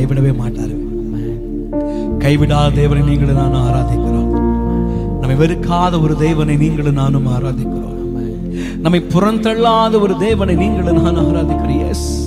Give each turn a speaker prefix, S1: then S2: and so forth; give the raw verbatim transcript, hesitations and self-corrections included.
S1: கைவிடவே மாட்டாரு. கைவிடாத தேவனை நீங்களும் நானும் ஆராதிக்கிறோம். நம்மை வெறுக்காத ஒரு தேவனை நீங்களும் நானும் ஆராதிக்கிறோம். நம்மை புறந்தள்ளாத ஒரு தேவனை நீங்களும் நானும் ஆராதிக்கிறோம். எஸ்,